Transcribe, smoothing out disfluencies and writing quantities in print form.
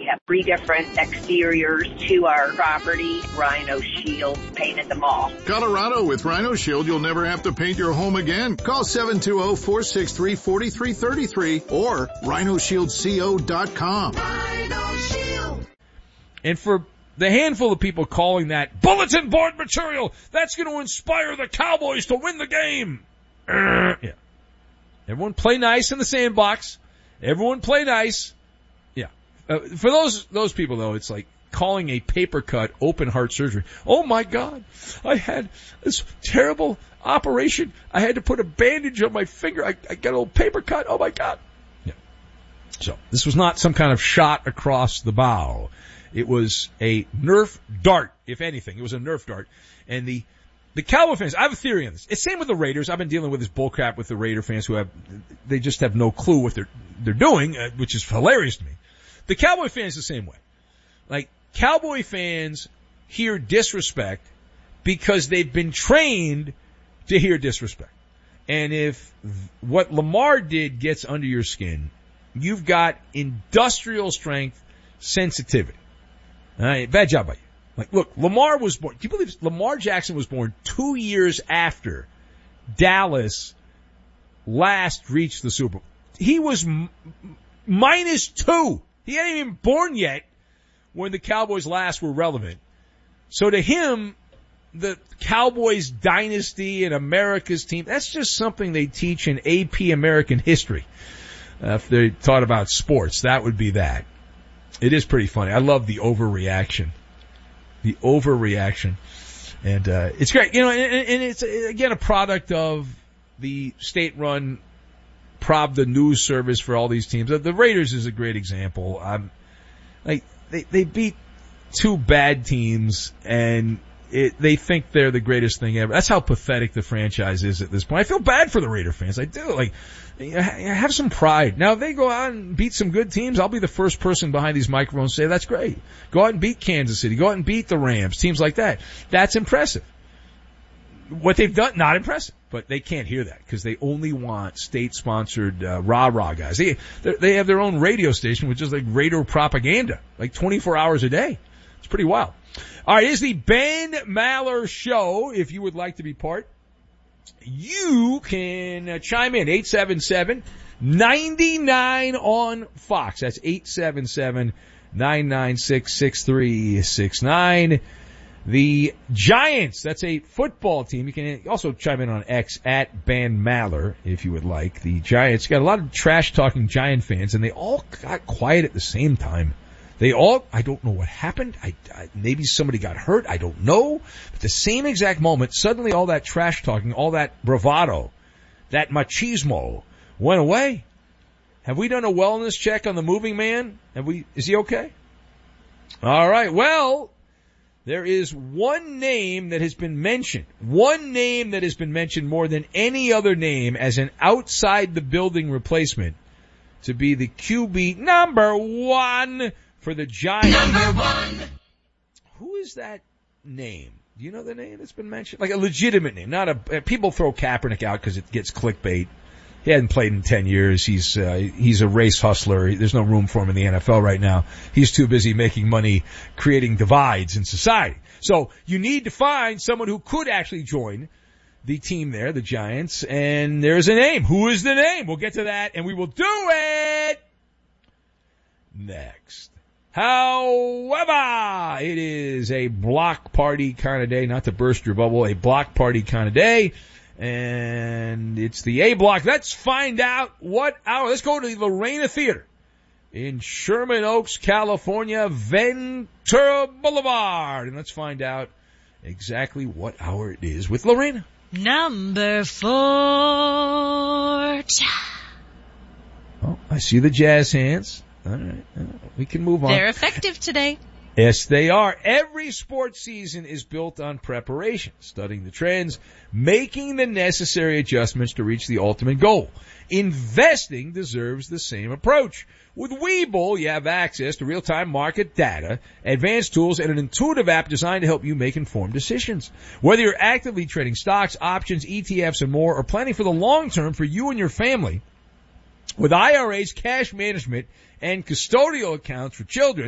have 3 different exteriors to our property. Rhino Shield painted them all. Colorado, with Rhino Shield, you'll never have to paint your home again. Call 720-463-4333 or rhinoshieldco.com. Rhino Shield. And for the handful of people calling that bulletin board material, that's going to inspire the Cowboys to win the game. Yeah. Everyone play nice in the sandbox. Everyone play nice. Yeah. For those people, though, it's like calling a paper cut open heart surgery. Oh, my God. I had this terrible operation. I had to put a bandage on my finger. I got a little paper cut. Oh, my God. Yeah. So this was not some kind of shot across the bow. It was a Nerf dart, if anything. It was a Nerf dart. And the Cowboy fans, I have a theory on this. It's same with the Raiders. I've been dealing with this bullcrap with the Raider fans they just have no clue what they're doing, which is hilarious to me. The Cowboy fans the same way. Like, Cowboy fans hear disrespect because they've been trained to hear disrespect. And if what Lamar did gets under your skin, you've got industrial strength sensitivity. All right, bad job by you. Like, look, Lamar was born. Do you believe Lamar Jackson was born 2 years after Dallas last reached the Super Bowl? He was -2. He hadn't even been born yet when the Cowboys last were relevant. So to him, the Cowboys dynasty and America's team, that's just something they teach in AP American history. If they taught about sports, that would be that. It is pretty funny. I love the overreaction. The overreaction. And it's great. You know, and it's, again, a product of the state-run Pravda news service for all these teams. The Raiders is a great example. They beat 2 bad teams, and they think they're the greatest thing ever. That's how pathetic the franchise is at this point. I feel bad for the Raider fans. I do. Like, have some pride. Now, if they go out and beat some good teams, I'll be the first person behind these microphones to say that's great. Go out and beat Kansas City. Go out and beat the Rams. Teams like that. That's impressive. What they've done, not impressive. But they can't hear that because they only want state-sponsored rah-rah guys. They have their own radio station, which is like Raider propaganda, like 24 hours a day. It's pretty wild. All right, here's the Ben Maller Show. If you would like to be part, you can chime in. 877-99 on Fox. That's 877-996-6369. The Giants, that's a football team. You can also chime in on X at Ben Maller if you would like. The Giants got a lot of trash-talking Giant fans, and they all got quiet at the same time. I don't know what happened. Maybe somebody got hurt. I don't know. But the same exact moment, suddenly all that trash talking, all that bravado, that machismo went away. Have we done a wellness check on the moving man? Is he okay? All right. Well, there is one name that has been mentioned. One name that has been mentioned more than any other name as an outside the building replacement to be the QB number 1 for the Giants. Number 1. Who is that name? Do you know the name that's been mentioned? Like a legitimate name, not people throw Kaepernick out because it gets clickbait. He hadn't played in 10 years. He's a race hustler. There's no room for him in the NFL right now. He's too busy making money creating divides in society. So you need to find someone who could actually join the team there, the Giants, and there's a name. Who is the name? We'll get to that, and we will do it next. However, it is a block party kind of day, not to burst your bubble, a block party kind of day, and it's the A block. Let's find out what hour. Let's go to the Lorena Theater in Sherman Oaks, California, Ventura Boulevard, and let's find out exactly what hour it is with Lorena. Number 4. Oh, I see the jazz hands. All right, we can move on. They're effective today. Yes, they are. Every sports season is built on preparation, studying the trends, making the necessary adjustments to reach the ultimate goal. Investing deserves the same approach. With Webull, you have access to real-time market data, advanced tools, and an intuitive app designed to help you make informed decisions. Whether you're actively trading stocks, options, ETFs, and more, or planning for the long term for you and your family, with IRAs, cash management, and custodial accounts for children,